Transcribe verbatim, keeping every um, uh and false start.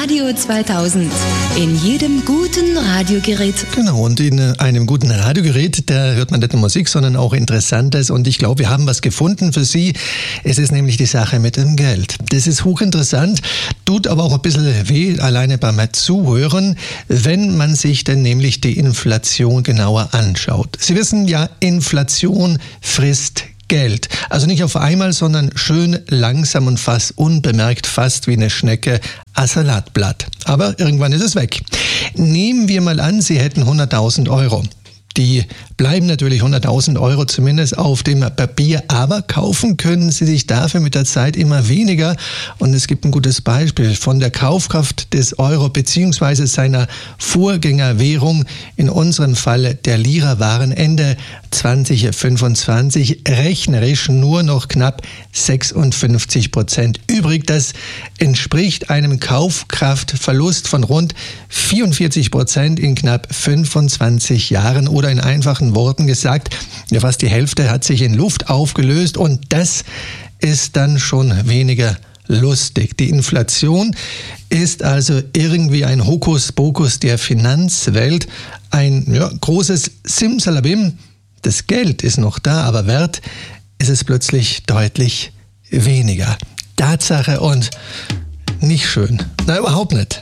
Radio zweitausend. In jedem guten Radiogerät. Genau, und in einem guten Radiogerät, da hört man nicht nur Musik, sondern auch Interessantes. Und ich glaube, wir haben was gefunden für Sie. Es ist nämlich die Sache mit dem Geld. Das ist hochinteressant, tut aber auch ein bisschen weh, alleine beim Zuhören, wenn man sich denn nämlich die Inflation genauer anschaut. Sie wissen ja, Inflation frisst Geld. Also nicht auf einmal, sondern schön langsam und fast unbemerkt, fast wie eine Schnecke ein Salatblatt. Aber irgendwann ist es weg. Nehmen wir mal an, Sie hätten hunderttausend Euro. Die bleiben natürlich hunderttausend Euro zumindest auf dem Papier, aber kaufen können Sie sich dafür mit der Zeit immer weniger. Und es gibt ein gutes Beispiel von der Kaufkraft des Euro bzw. seiner Vorgängerwährung, in unserem Fall der Lira, waren Ende zwanzig fünfundzwanzig rechnerisch nur noch knapp sechsundfünfzig Prozent übrig. Das entspricht einem Kaufkraftverlust von rund vierundvierzig Prozent in knapp fünfundzwanzig Jahren. Oder in einfachen Worten gesagt, ja, fast die Hälfte hat sich in Luft aufgelöst und das ist dann schon weniger lustig. Die Inflation ist also irgendwie ein Hokuspokus der Finanzwelt, ein ja, großes Simsalabim. Das Geld ist noch da, aber wert ist es plötzlich deutlich weniger. Tatsache und nicht schön. Na, überhaupt nicht.